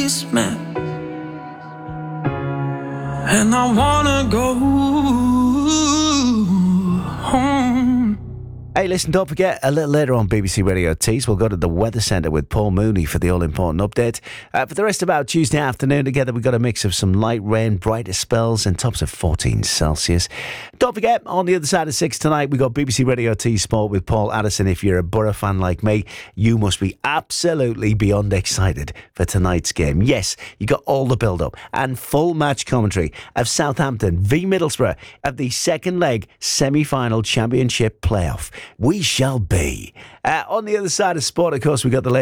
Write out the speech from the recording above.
basement, and I wanna go home. Hey, listen, don't forget, a little later on BBC Radio Tees, we'll go to the Weather Centre with Paul Mooney for the all-important update. For the rest of our Tuesday afternoon together, we've got a mix of some light rain, brighter spells, and tops of 14 Celsius. Don't forget, on the other side of 6 tonight, we've got BBC Radio Tees Sport with Paul Addison. If you're a Borough fan like me, you must be absolutely beyond excited for tonight's game. Yes, you got all the build-up and full match commentary of Southampton v Middlesbrough of the second leg semi-final championship playoff. We shall be. On the other side of sport, of course, we got the latest